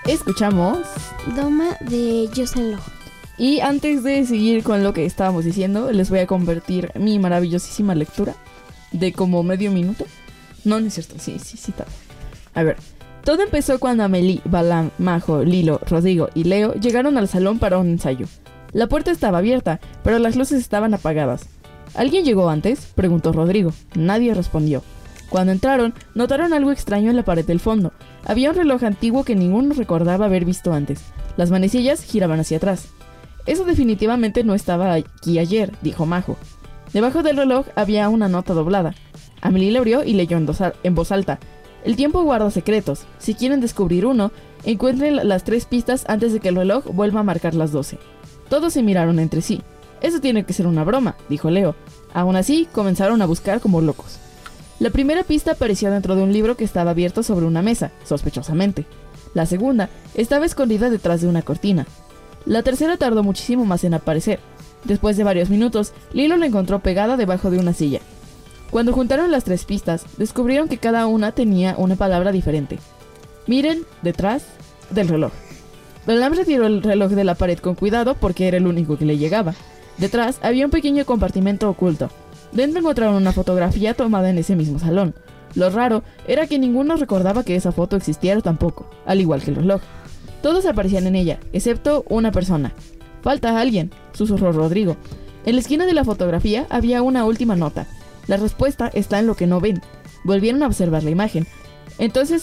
escuchamos Doma de Jocelyn Lojo. Y antes de seguir con lo que estábamos diciendo, les voy a compartir mi maravillosísima lectura de como medio minuto. No es cierto, sí, tal. A ver, todo empezó cuando Amelie, Balam, Majo, Lilo, Rodrigo y Leo llegaron al salón para un ensayo. La puerta estaba abierta, pero las luces estaban apagadas. ¿Alguien llegó antes?, preguntó Rodrigo. Nadie respondió. Cuando entraron, notaron algo extraño en la pared del fondo. Había un reloj antiguo que ninguno recordaba haber visto antes. Las manecillas giraban hacia atrás. Eso definitivamente no estaba aquí ayer, dijo Majo. Debajo del reloj había una nota doblada. Amelie la abrió y leyó en voz alta. El tiempo guarda secretos. Si quieren descubrir uno, encuentren las 3 pistas antes de que el reloj vuelva a marcar las 12. Todos se miraron entre sí. Eso tiene que ser una broma, dijo Leo. Aún así, comenzaron a buscar como locos. La primera pista apareció dentro de un libro que estaba abierto sobre una mesa, sospechosamente. La segunda estaba escondida detrás de una cortina. La tercera tardó muchísimo más en aparecer. Después de varios minutos, Lilo la encontró pegada debajo de una silla. Cuando juntaron las 3 pistas, descubrieron que cada una tenía una palabra diferente. Miren detrás del reloj. Balam retiró el reloj de la pared con cuidado porque era el único que le llegaba. Detrás había un pequeño compartimento oculto. Dentro encontraron una fotografía tomada en ese mismo salón. Lo raro era que ninguno recordaba que esa foto existiera tampoco, al igual que el reloj. Todos aparecían en ella, excepto una persona. «Falta alguien», susurró Rodrigo. En la esquina de la fotografía había una última nota. La respuesta está en lo que no ven. Volvieron a observar la imagen. Entonces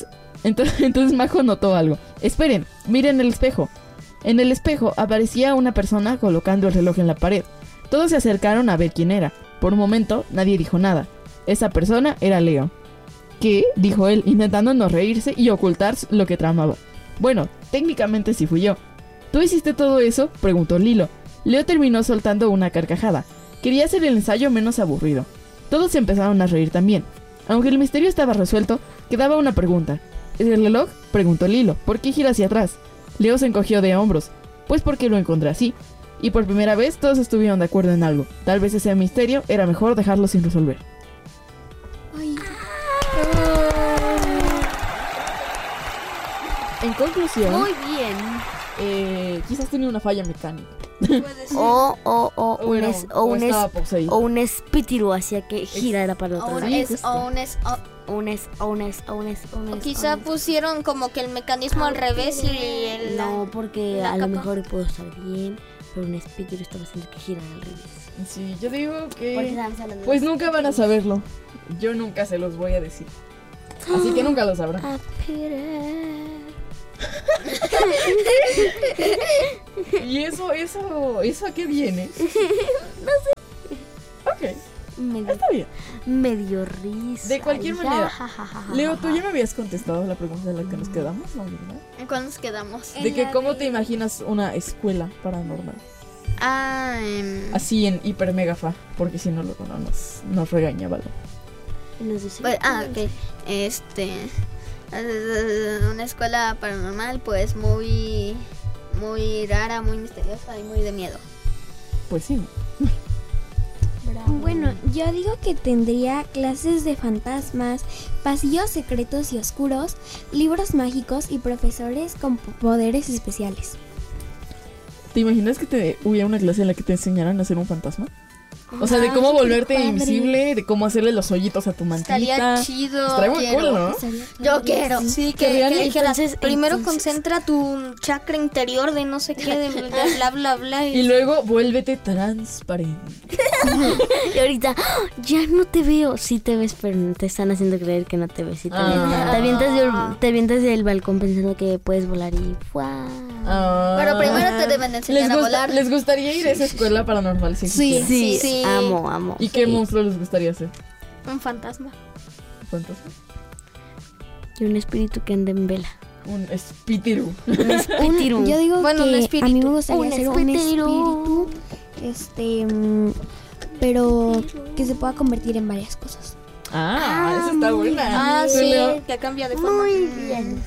Majo notó algo. «Esperen, miren el espejo». En el espejo aparecía una persona colocando el reloj en la pared. Todos se acercaron a ver quién era. Por un momento, nadie dijo nada. Esa persona era Leo. «¿Qué?», dijo él, intentando no reírse y ocultar lo que tramaba. «Bueno, técnicamente sí fui yo». «¿Tú hiciste todo eso?», preguntó Lilo. Leo terminó soltando una carcajada. Quería hacer el ensayo menos aburrido. Todos se empezaron a reír también. Aunque el misterio estaba resuelto, quedaba una pregunta. ¿Es el reloj?, preguntó Lilo. «¿Por qué gira hacia atrás?». Leo se encogió de hombros. «Pues porque lo encontré así». Y por primera vez todos estuvieron de acuerdo en algo. Tal vez ese misterio era mejor dejarlo sin resolver. Ay. En conclusión, Muy bien. Quizás tenía una falla mecánica. O un espíritu hacia que girara para otro lado. O quizá pusieron como que el mecanismo al revés y el... No, porque a lo mejor puedo estar bien, pero un espíritu estaba haciendo que girara al revés. Sí, yo digo que... Pues nunca van a saberlo. Yo nunca se los voy a decir. Así que nunca lo sabrán. ¿Y eso a qué viene? No sé. Ok, está bien. Medio risa. De cualquier manera, Leo, tú ya me habías contestado la pregunta de la que nos quedamos, ¿no? ¿Verdad? ¿En cuál nos quedamos? De que cómo te imaginas una escuela paranormal. Así en hiper mega fa, porque si no luego no nos regaña, ¿vale? Nos dice, Pues, ok. Una escuela paranormal, pues muy rara, muy misteriosa y muy de miedo. Pues sí. Bueno, yo digo que tendría clases de fantasmas, pasillos secretos y oscuros, libros mágicos y profesores con poderes especiales. ¿Te imaginas que hubiera una clase en la que te enseñaran a ser un fantasma? O sea, de cómo volverte invisible, de cómo hacerle los hoyitos a tu mantita. Estaría chido. Estaría muy cool, ¿no? Yo quiero. Sí, que dijeras, primero entonces, concentra tu chakra interior de no sé qué, de bla, bla, bla. Y luego vuélvete transparente. y ahorita, ya no te veo. Sí te ves, pero te están haciendo creer que no te ves. Sí te avientas del balcón pensando que puedes volar y ¡fua! Pero primero te deben enseñar a volar. ¿Les gustaría ir a esa escuela paranormal? Sí. Amo. ¿Y qué monstruo les gustaría ser? Un fantasma. ¿Un fantasma? Y un espíritu que anda en vela. Un espíritu. Yo digo Bueno, que un espíritu. a mí me gustaría ser un espíritu, pero que se pueda convertir en varias cosas. Esa está buena. Sí, que cambia de forma. Muy bien.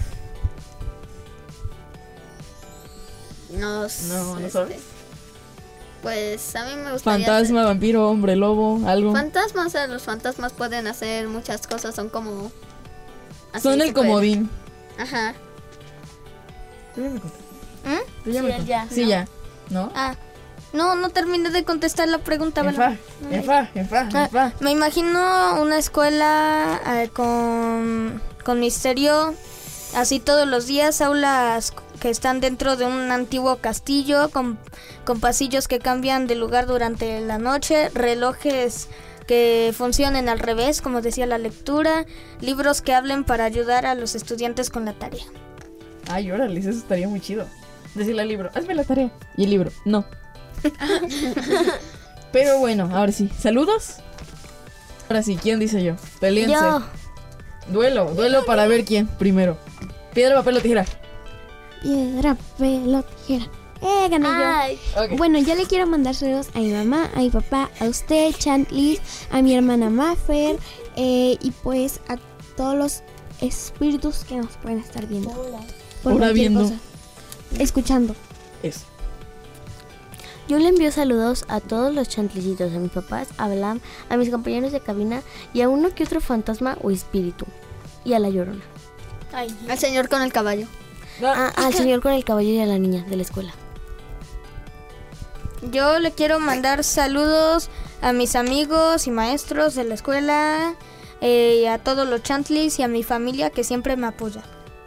No sabes. Pues a mí me gustaría Fantasma, vampiro, hombre, lobo, algo. Fantasmas, o sea, los fantasmas pueden hacer muchas cosas, son como... Son el comodín. Ajá. Tú ya me contaste. Tú Sí, me contaste. ya. Sí, ya. ¿No? No terminé de contestar la pregunta. Bala. Enfa. Me imagino una escuela con misterio, así todos los días, aulas que están dentro de un antiguo castillo, con pasillos que cambian de lugar durante la noche, relojes que funcionen al revés, como decía la lectura, libros que hablen para ayudar a los estudiantes con la tarea. Ay, órale, eso estaría muy chido. Decirle al libro, hazme la tarea. Y el libro, no. Pero bueno, ahora sí, ¿saludos? Ahora sí, ¿quién dice yo? Peleense. Yo. Duelo para ver quién primero. Piedra, papel o tijera. Piedra, papel, tijera. Gané yo. Ay, Ok. Bueno, yo le quiero mandar saludos a mi mamá, a mi papá, a usted, Chantlis, a mi hermana Maffer, y pues a todos los espíritus que nos pueden estar viendo. Por Ahora cualquier viendo. cosa. Escuchando. Eso. yo le envío saludos a todos los chantlicitos, a mis papás, a Blam, a mis compañeros de cabina y a uno que otro fantasma o espíritu. Y a la Llorona. Al señor con el caballo. Al señor con el caballo y a la niña de la escuela. Yo le quiero mandar saludos a mis amigos y maestros de la escuela, a todos los chantlis y a mi familia que siempre me apoya.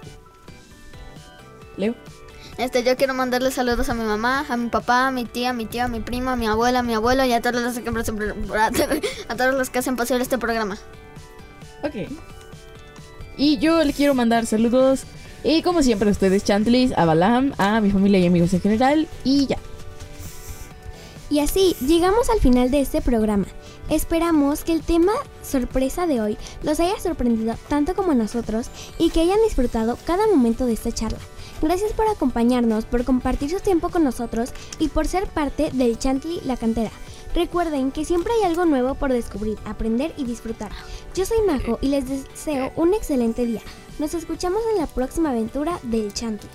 Leo. Yo quiero mandarle saludos a mi mamá, a mi papá, a mi tía, a mi tío, a mi primo, a mi abuela, a mi abuelo y a todos los que a todos los que hacen posible este programa. Ok. Y yo le quiero mandar saludos. Y como siempre a ustedes, Chantlis, a Balam, a mi familia y amigos en general. Y ya. Y así llegamos al final de este programa. Esperamos que el tema sorpresa de hoy los haya sorprendido tanto como nosotros y que hayan disfrutado cada momento de esta charla. Gracias por acompañarnos, por compartir su tiempo con nosotros y por ser parte del Chantli La Cantera. Recuerden que siempre hay algo nuevo por descubrir, aprender y disfrutar. Yo soy Majo y les deseo un excelente día. Nos escuchamos en la próxima aventura del Chantli.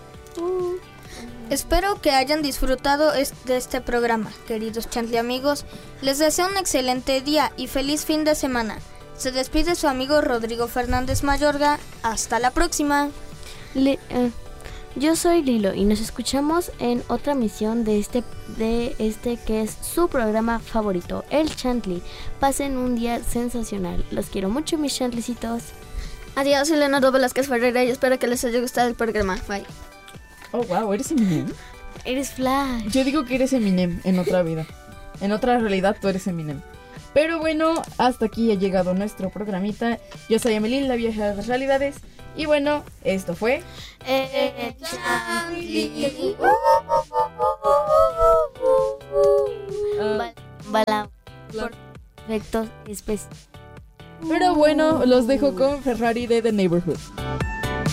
Espero que hayan disfrutado de este programa, queridos chantli amigos. Les deseo un excelente día y feliz fin de semana. Se despide su amigo Rodrigo Fernández Mayorga. Hasta la próxima. Yo soy Lilo y nos escuchamos en otra emisión de este que es su programa favorito, el Chantli. Pasen un día sensacional. Los quiero mucho, mis chantlicitos. Adiós, soy Leonardo Velázquez Ferreira y espero que les haya gustado el programa. Bye. Oh, wow, ¿eres Eminem? Eres Flash. Yo digo que eres Eminem en otra vida. En otra realidad tú eres Eminem. Pero bueno, hasta aquí ha llegado nuestro programita. Yo soy Amelie, la vieja de las realidades. Y bueno, esto fue... Chantli. Bala. Por efectos especiales. Pero bueno, los dejo con Ferrari de The Neighborhood.